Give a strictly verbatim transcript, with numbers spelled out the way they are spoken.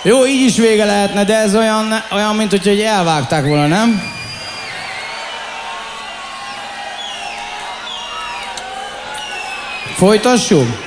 Jó, így is vége lehetne, de ez olyan, olyan mint hogy elvágták volna, nem? Folytassuk?